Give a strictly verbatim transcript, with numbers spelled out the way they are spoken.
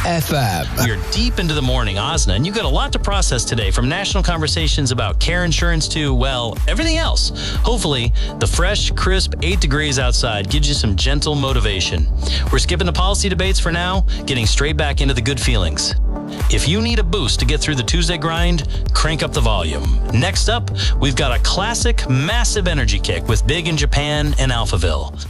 F M. We're deep into the morning, Osna, and you got a lot to process today, from national conversations about care insurance to, well, everything else. Hopefully, the fresh, crisp eight degrees outside gives you some gentle motivation. We're skipping the policy debates for now, getting straight back into the good feelings. If you need a boost to get through the Tuesday grind, crank up the volume. Next up, we've got a classic, massive energy kick with Big in Japan and Alphaville.